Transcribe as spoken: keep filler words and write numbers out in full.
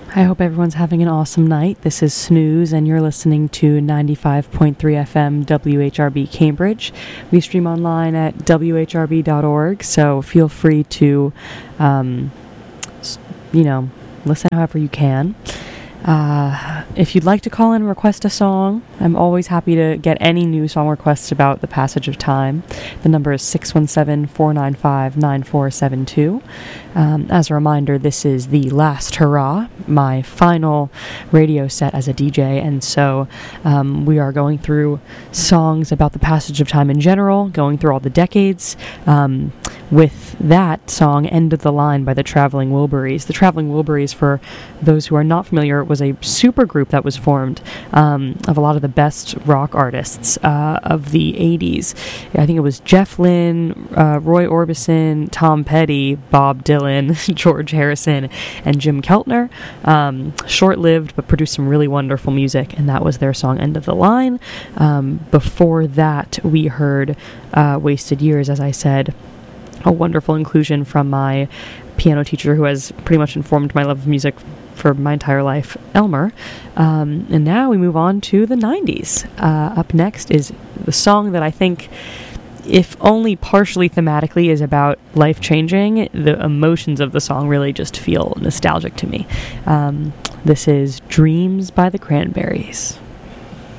I hope everyone's having an awesome night. This is Snooze, and you're listening to ninety-five point three F M W H R B Cambridge. We stream online at w h r b dot org, so feel free to, um, you know, listen however you can. Uh, if you'd like to call in and request a song, I'm always happy to get any new song requests about the passage of time. The number is six one seven, four nine five, nine four seven two. Um, as a reminder, this is the last hurrah, my final radio set as a D J, and so um, we are going through songs about the passage of time in general, going through all the decades, um, with that song, End of the Line by the Traveling Wilburys. The Traveling Wilburys, for those who are not familiar, was a super group that was formed um, of a lot of the best rock artists uh, of the eighties. I think it was Jeff Lynne, uh, Roy Orbison, Tom Petty, Bob Dylan, George Harrison, and Jim Keltner. Um, short-lived, but produced some really wonderful music, and that was their song End of the Line. Um, before that, we heard uh, Wasted Years, as I said, a wonderful inclusion from my piano teacher who has pretty much informed my love of music for my entire life, Elmer. Um, and now we move on to the nineties. Uh, up next is the song that I think, if only partially thematically, is about life-changing. The emotions of the song really just feel nostalgic to me. Um, this is Dreams by the Cranberries.